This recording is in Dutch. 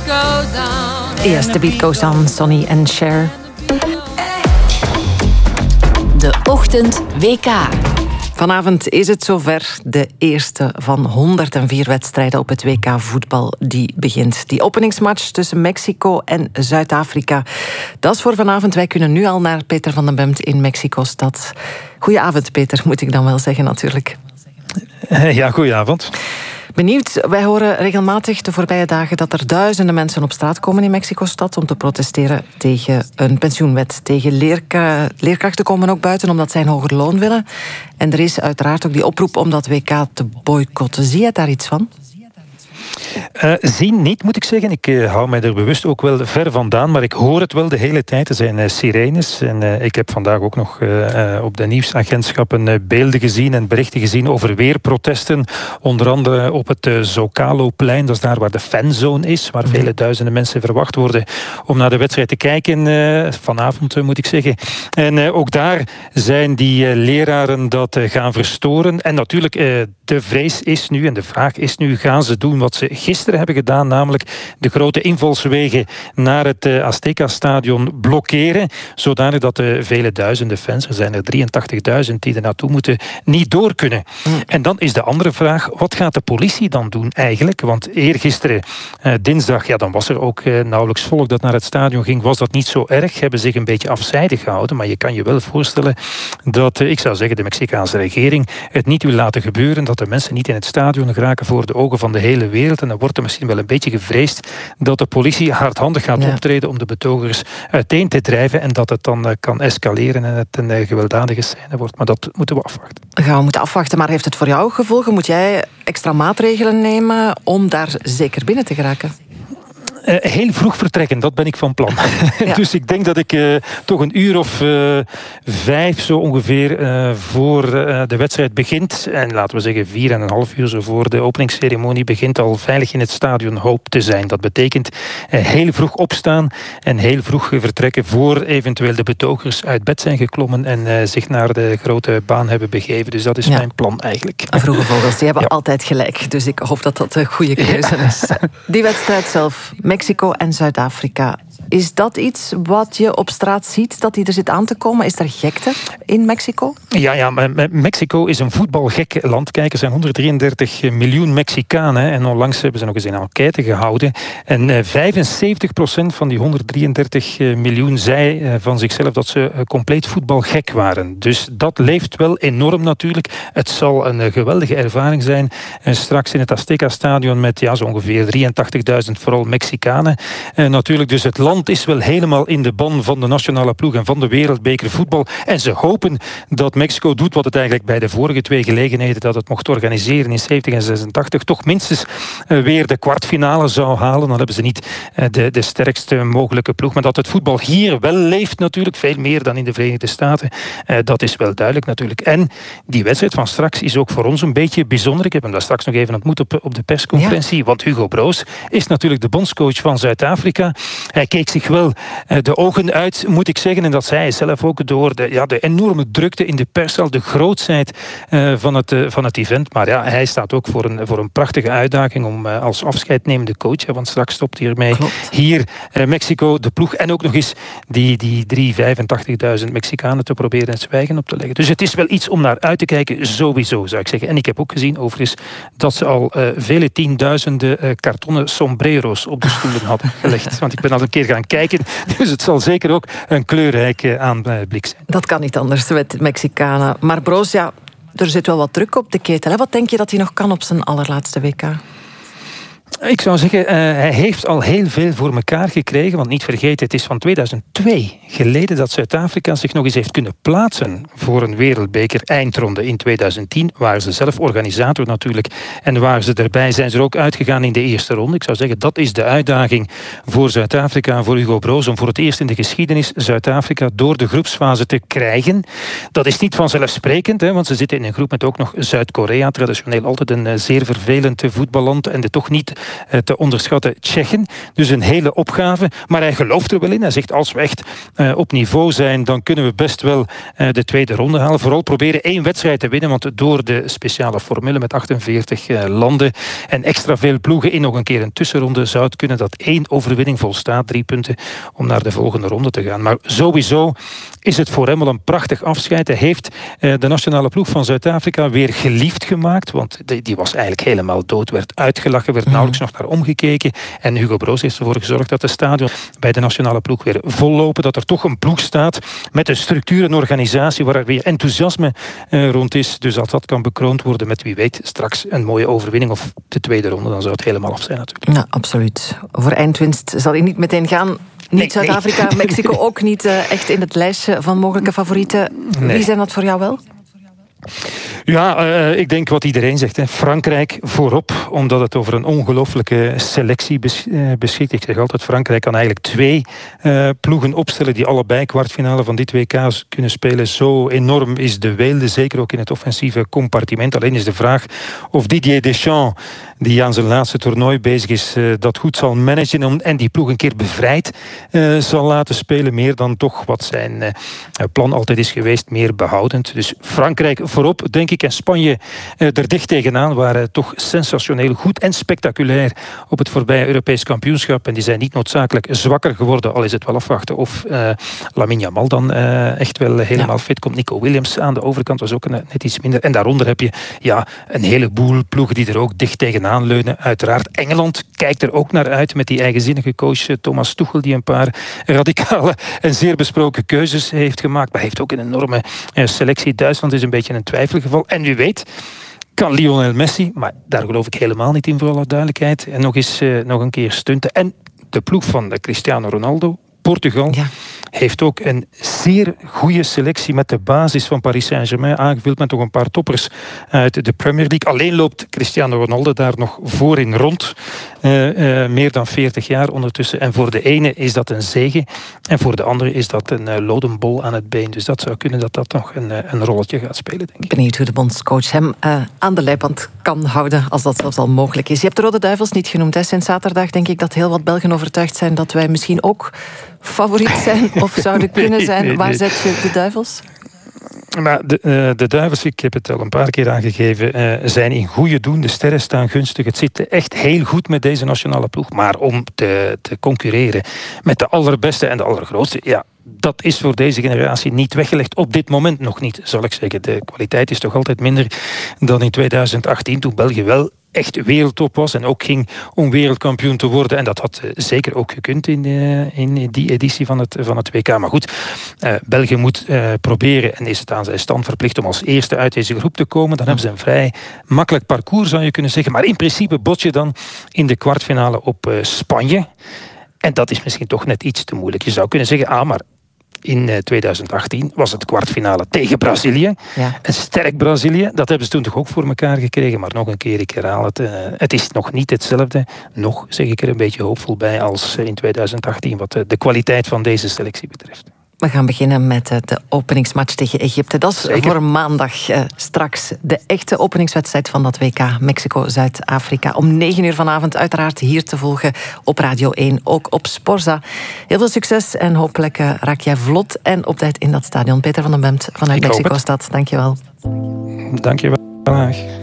Eerst The Beat Goes On, Sonny en Cher. De Ochtend WK. Vanavond is het zover. De eerste van 104 wedstrijden op het WK voetbal die begint. Die openingsmatch tussen Mexico en Zuid-Afrika. Dat is voor vanavond. Wij kunnen nu al naar Peter van den Bemt in Mexico-stad. Goedenavond, Peter, moet ik dan wel zeggen natuurlijk. Ja, goedenavond. Benieuwd, wij horen regelmatig de voorbije dagen dat er duizenden mensen op straat komen in Mexico-stad om te protesteren tegen een pensioenwet. Tegen leerkrachten komen ook buiten omdat zij een hoger loon willen. En er is uiteraard ook die oproep om dat WK te boycotten. Zie je daar iets van? Zien niet, moet ik zeggen. Ik hou mij er bewust ook wel ver vandaan, maar ik hoor het wel de hele tijd. Er zijn sirenes en ik heb vandaag ook nog op de nieuwsagentschappen beelden gezien en berichten gezien over weerprotesten. Onder andere op het Zocalo-plein, dat is daar waar de fanzone is, waar vele duizenden mensen verwacht worden om naar de wedstrijd te kijken. Vanavond, moet ik zeggen. En ook daar zijn die leraren dat gaan verstoren. En natuurlijk, de vrees is nu en de vraag is nu, gaan ze doen wat ze gisteren hebben gedaan, namelijk de grote invalswegen naar het Azteca-stadion blokkeren, zodanig dat de vele duizenden fans, er zijn er 83.000 die er naartoe moeten, niet door kunnen. En dan is de andere vraag, wat gaat de politie dan doen eigenlijk? Want eergisteren, dinsdag, ja, dan was er ook nauwelijks volk dat naar het stadion ging, was dat niet zo erg, hebben zich een beetje afzijdig gehouden, maar je kan je wel voorstellen dat, ik zou zeggen, de Mexicaanse regering het niet wil laten gebeuren, dat de mensen niet in het stadion geraken voor de ogen van de hele wereld. En dan wordt er misschien wel een beetje gevreesd dat de politie hardhandig gaat optreden om de betogers uiteen te drijven en dat het dan kan escaleren en het een gewelddadige scène wordt. Maar dat moeten we afwachten. Gaan we moeten afwachten, maar heeft het voor jou gevolgen? Moet jij extra maatregelen nemen om daar zeker binnen te geraken? Heel vroeg vertrekken, dat ben ik van plan. Ja. Dus ik denk dat ik toch een uur of 5 zo ongeveer voor de wedstrijd begint. En laten we zeggen 4,5 uur zo voor de openingsceremonie begint al veilig in het stadion hoop te zijn. Dat betekent heel vroeg opstaan en heel vroeg vertrekken voor eventueel de betogers uit bed zijn geklommen en zich naar de grote baan hebben begeven. Dus dat is mijn plan eigenlijk. Vroege vogels, die hebben altijd gelijk. Dus ik hoop dat dat een goede keuze is. Die wedstrijd zelf, Mexico en Zuid-Afrika. Is dat iets wat je op straat ziet, dat die er zit aan te komen? Is er gekte in Mexico? Ja, maar Mexico is een voetbalgek land. Kijk, er zijn 133 miljoen Mexicanen. En onlangs hebben ze nog eens een enquête gehouden. En 75% van die 133 miljoen zei van zichzelf dat ze compleet voetbalgek waren. Dus dat leeft wel enorm natuurlijk. Het zal een geweldige ervaring zijn. En straks in het Azteca-stadion met zo ongeveer 83.000 vooral Mexicanen. Natuurlijk, dus het land is wel helemaal in de ban van de nationale ploeg en van de wereldbeker voetbal. En ze hopen dat Mexico doet wat het eigenlijk bij de vorige 2 gelegenheden dat het mocht organiseren in 70 en 86 toch minstens weer de kwartfinale zou halen. Dan hebben ze niet de sterkste mogelijke ploeg. Maar dat het voetbal hier wel leeft natuurlijk, veel meer dan in de Verenigde Staten. Dat is wel duidelijk natuurlijk. En die wedstrijd van straks is ook voor ons een beetje bijzonder. Ik heb hem daar straks nog even ontmoet op de persconferentie. Ja. Want Hugo Broos is natuurlijk de bondscoach van Zuid-Afrika. Hij keek zich wel de ogen uit, moet ik zeggen. En dat zei hij zelf ook door de enorme drukte in de perszaal, de grootsheid van het event. Maar ja, hij staat ook voor een prachtige uitdaging om als afscheidnemende coach, want straks stopt hij ermee. Hier Mexico, de ploeg, en ook nog eens die 85.000 Mexicanen te proberen het zwijgen op te leggen. Dus het is wel iets om naar uit te kijken, sowieso, zou ik zeggen. En ik heb ook gezien, overigens, dat ze al vele tienduizenden kartonnen sombrero's op de stoelen hadden gelegd. Want ik ben al een keer gaan kijken, dus het zal zeker ook een kleurrijke aanblik zijn. Dat kan niet anders met Mexicanen. Maar Broos, ja, er zit wel wat druk op de ketel. Hè? Wat denk je dat hij nog kan op zijn allerlaatste WK? Ik zou zeggen, hij heeft al heel veel voor elkaar gekregen. Want niet vergeten, het is van 2002 geleden dat Zuid-Afrika zich nog eens heeft kunnen plaatsen voor een wereldbeker eindronde. In 2010 waren ze zelf organisator natuurlijk. En waren ze erbij, zijn ze er ook uitgegaan in de eerste ronde. Ik zou zeggen, dat is de uitdaging voor Zuid-Afrika en voor Hugo Broos. Om voor het eerst in de geschiedenis Zuid-Afrika door de groepsfase te krijgen. Dat is niet vanzelfsprekend, want ze zitten in een groep met ook nog Zuid-Korea. Traditioneel altijd een zeer vervelend voetballand. En de toch niet te onderschatten Tsjechen. Dus een hele opgave. Maar hij gelooft er wel in. Hij zegt, als we echt op niveau zijn, dan kunnen we best wel de tweede ronde halen. Vooral proberen 1 wedstrijd te winnen, want door de speciale formule met 48 landen en extra veel ploegen in nog een keer een tussenronde zou het kunnen dat 1 overwinning volstaat, 3 punten om naar de volgende ronde te gaan. Maar sowieso is het voor hem wel een prachtig afscheid. Hij heeft de nationale ploeg van Zuid-Afrika weer geliefd gemaakt, want die was eigenlijk helemaal dood, werd uitgelachen, werd nauwelijks nog naar omgekeken. En Hugo Broos heeft ervoor gezorgd dat de stadion bij de nationale ploeg weer vollopen, dat er toch een ploeg staat met een structuur en organisatie waar er weer enthousiasme rond is. Dus als dat kan bekroond worden met, wie weet, straks een mooie overwinning of de tweede ronde, dan zou het helemaal af zijn natuurlijk. Ja, absoluut. Voor eindwinst zal hij niet meteen gaan. Niet Zuid-Afrika, Mexico ook niet echt in het lijstje van mogelijke favorieten. Wie zijn dat voor jou wel? Ja, ik denk wat iedereen zegt. Hè. Frankrijk voorop, omdat het over een ongelooflijke selectie beschikt. Ik zeg altijd, Frankrijk kan eigenlijk 2 ploegen opstellen die allebei kwartfinale van dit WK kunnen spelen. Zo enorm is de weelde, zeker ook in het offensieve compartiment. Alleen is de vraag of Didier Deschamps, die aan zijn laatste toernooi bezig is, dat goed zal managen en die ploeg een keer bevrijd zal laten spelen. Meer dan toch wat zijn plan altijd is geweest, meer behoudend. Dus Frankrijk voorop, denk ik, en Spanje er dicht tegenaan, waren toch sensationeel goed en spectaculair op het voorbije Europees kampioenschap. En die zijn niet noodzakelijk zwakker geworden, al is het wel afwachten of Lamine Yamal dan echt wel helemaal fit komt. Nico Williams aan de overkant was ook net iets minder. En daaronder heb je een heleboel ploegen die er ook dicht tegenaan leunen. Uiteraard Engeland kijkt er ook naar uit met die eigenzinnige coach Thomas Tuchel, die een paar radicale en zeer besproken keuzes heeft gemaakt. Maar heeft ook een enorme selectie. Duitsland is een beetje een twijfelgeval. En wie weet kan Lionel Messi, maar daar geloof ik helemaal niet in, voor alle duidelijkheid, en nog een keer stunten. En de ploeg van Cristiano Ronaldo, Portugal, heeft ook een zeer goede selectie met de basis van Paris Saint-Germain, aangevuld met nog een paar toppers uit de Premier League. Alleen loopt Cristiano Ronaldo daar nog voor in rond. Meer dan 40 jaar ondertussen. En voor de ene is dat een zege en voor de andere is dat een lodenbol aan het been. Dus dat zou kunnen dat dat nog een rolletje gaat spelen, denk ik. Benieuwd hoe de bondscoach hem aan de leiband kan houden, als dat zelfs al mogelijk is. Je hebt de Rode Duivels niet genoemd. Hè? Sinds zaterdag denk ik dat heel wat Belgen overtuigd zijn dat wij misschien ook favoriet zijn of zouden kunnen zijn. Waar zet je de Duivels? Maar de Duivels, ik heb het al een paar keer aangegeven, zijn in goede doen. De sterren staan gunstig. Het zit echt heel goed met deze nationale ploeg. Maar om te concurreren met de allerbeste en de allergrootste, dat is voor deze generatie niet weggelegd. Op dit moment nog niet, zal ik zeggen. De kwaliteit is toch altijd minder dan in 2018, toen België wel echt wereldtop was en ook ging om wereldkampioen te worden. En dat had zeker ook gekund in die editie van het WK. Maar goed, België moet proberen, en is het aan zijn stand verplicht om als eerste uit deze groep te komen. Dan hebben ze een vrij makkelijk parcours, zou je kunnen zeggen. Maar in principe bot je dan in de kwartfinale op Spanje. En dat is misschien toch net iets te moeilijk. Je zou kunnen zeggen, maar in 2018 was het kwartfinale tegen Brazilië. Ja. Een sterk Brazilië. Dat hebben ze toen toch ook voor elkaar gekregen. Maar nog een keer, ik herhaal het. Het is nog niet hetzelfde. Nog, zeg ik er een beetje hoopvol bij, als in 2018, wat de kwaliteit van deze selectie betreft. We gaan beginnen met de openingsmatch tegen Egypte. Dat is voor maandag straks de echte openingswedstrijd van dat WK Mexico-Zuid-Afrika. Om 9:00 vanavond uiteraard hier te volgen op Radio 1, ook op Sporza. Heel veel succes en hopelijk raak jij vlot en op tijd in dat stadion. Peter van den Bemt vanuit Mexico-stad, dankjewel. Dankjewel.